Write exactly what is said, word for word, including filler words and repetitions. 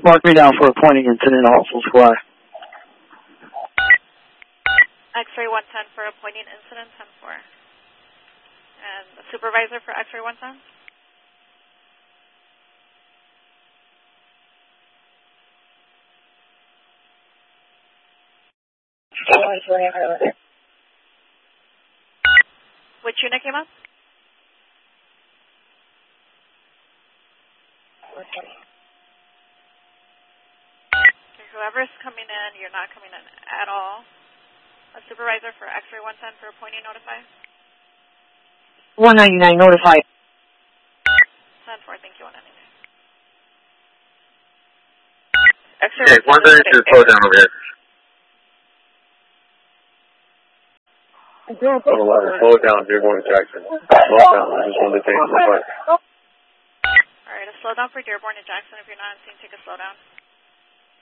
Mark me down for a pointing incident, Hawesville Squad. X-ray one ten for a pointing incident, ten four. And the supervisor for X-ray one ten? Which unit came up? Okay, whoever's coming in, you're not coming in at all. A supervisor for X-ray one ten for pointing notify? one ninety-nine, notify. ten four, thank you, one ninety-nine. Okay, one ninety-two, slow down over here. Slow down, you're going to Jackson. Slow down, I just want to take the fight. Alright, a slow down for Dearborn and Jackson. If you're not in sync, take a slow down.